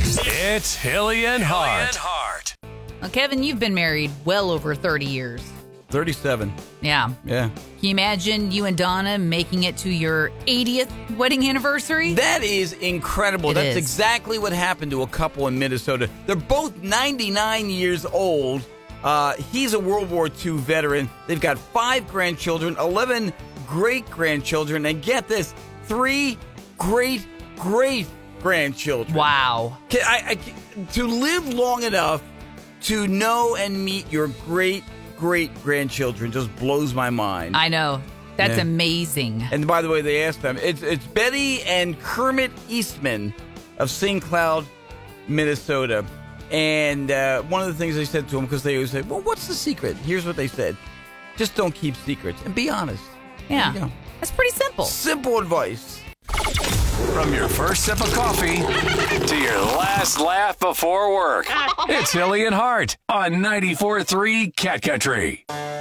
It's Hilly and Hart. Well, Kevin, you've been married well over 30 years. 37. Yeah. Yeah. Can you imagine you and Donna making it to your 80th wedding anniversary? That is incredible. That's exactly what happened to a couple in Minnesota. They're both 99 years old. He's a World War II veteran. They've got 5 grandchildren, 11 great-grandchildren, and get this, 3 great-great-grandchildren. Wow. To live long enough to know and meet your great-great-grandchildren just blows my mind. I know. That's amazing. And by the way, they asked them, it's Betty and Kermit Eastman of St. Cloud, Minnesota. And one of the things they said to him, because they always say, well, what's the secret? Here's what they said. Just don't keep secrets and be honest. Yeah. There you go. That's pretty simple. Simple advice. From your first sip of coffee to your last laugh before work. It's Hilly and Hart on 94.3 Cat Country.